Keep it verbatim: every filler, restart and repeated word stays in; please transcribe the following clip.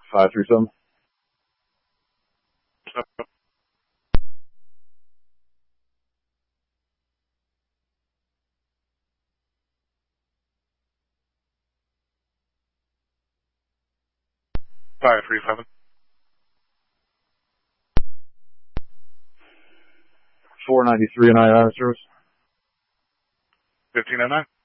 Five three seven. Five three seven. Four ninety three and I R service. Fifteen oh nine.